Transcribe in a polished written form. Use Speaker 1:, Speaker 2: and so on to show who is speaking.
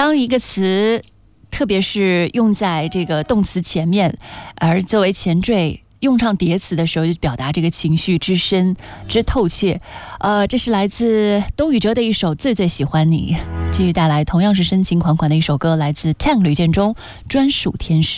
Speaker 1: 当一个词特别是用在这个动词前面，而作为前缀用上叠词的时候，就表达这个情绪之深之透切。这是来自东宇哲的一首《最最喜欢你》，继续带来同样是深情款款的一首歌，来自 Tank 吕建中专属天使。